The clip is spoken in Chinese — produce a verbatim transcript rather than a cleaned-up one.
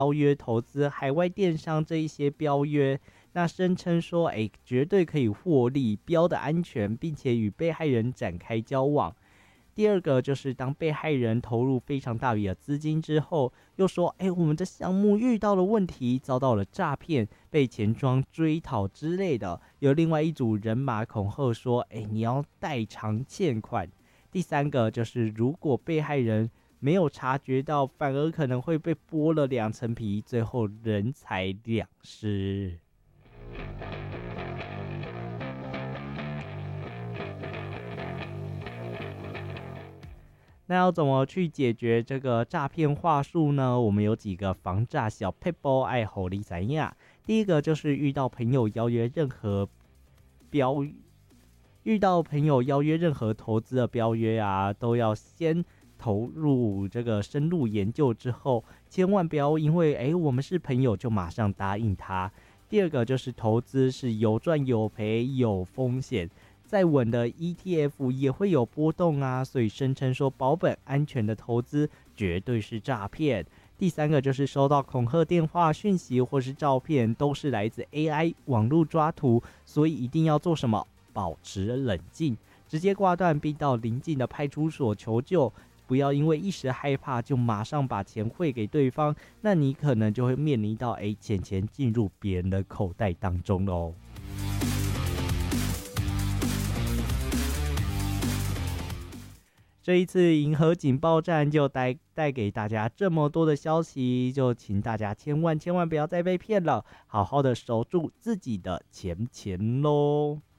邀约投资海外电商这一些标约，那声称说，哎，绝对可以获利，标的安全，并且与被害人展开交往。第二个就是当被害人投入非常大笔的资金之后，又说，哎，我们的项目遇到了问题，遭到了诈骗，被钱庄追讨之类的。有另外一组人马恐吓说，哎，你要代偿欠款。第三个就是如果被害人没有察觉到，反而可能会被剥了两层皮，最后人财两失。那要怎么去解决这个诈骗话术呢？我们有几个防诈小撇步爱互你知影。第一个就是遇到朋友邀约任何标遇到朋友邀约任何投资的标约啊，都要先投入这个深入研究之后，千万不要因为哎我们是朋友就马上答应他。第二个就是投资是有赚有赔有风险，再稳的 E T F 也会有波动啊，所以声称说保本安全的投资绝对是诈骗。第三个就是收到恐吓电话讯息或是照片都是来自 A I 网络抓图，所以一定要做什么？保持冷静，直接挂断并到邻近的派出所求救，不要因为一时害怕就马上把钱汇给对方，那你可能就会面临到哎钱钱进入别人的口袋当中喽。这一次银河警报站就带带给大家这么多的消息，就请大家千万千万不要再被骗了，好好的守住自己的钱钱咯。